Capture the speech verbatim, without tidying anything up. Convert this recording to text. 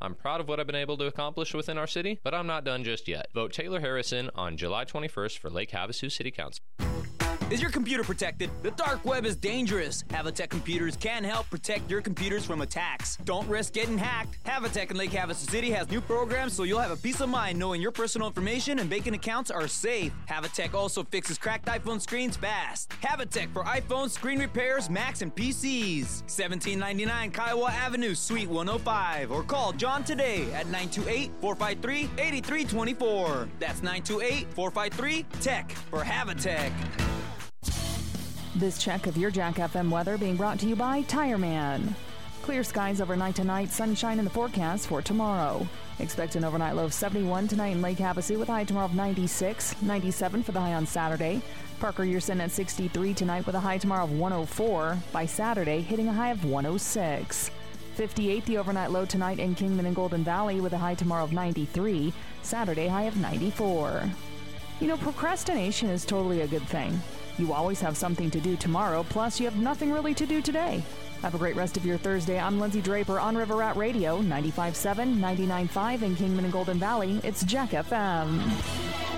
I'm proud of what I've been able to accomplish within our city, but I'm not done just yet. Vote Taylor Harrison on July twenty-first for Lake Havasu City Council. Is your computer protected? The dark web is dangerous. Havatech Computers can help protect your computers from attacks. Don't risk getting hacked. Havatech in Lake Havasu City has new programs so you'll have a peace of mind knowing your personal information and banking accounts are safe. Havatech also fixes cracked iPhone screens fast. Havatech for iPhone screen repairs, Macs, and P Cs. seventeen ninety-nine Kiowa Avenue, Suite one oh five. Or call John today at nine two eight, four five three, eight three two four. That's nine two eight, four five three, T E C for Havatech. This check of your Jack F M weather being brought to you by Tire Man. Clear skies overnight tonight, sunshine in the forecast for tomorrow. Expect an overnight low of seventy-one tonight in Lake Havasu with a high tomorrow of ninety-six, ninety-seven for the high on Saturday. Parker, you're sitting at sixty-three tonight with a high tomorrow of one oh four. By Saturday, hitting a high of one oh six. fifty-eight the overnight low tonight in Kingman and Golden Valley with a high tomorrow of ninety-three. Saturday, high of ninety-four. You know, procrastination is totally a good thing. You always have something to do tomorrow, plus you have nothing really to do today. Have a great rest of your Thursday. I'm Lindsay Draper on River Rat Radio, ninety-five point seven, ninety-nine point five in Kingman and Golden Valley. It's Jack F M.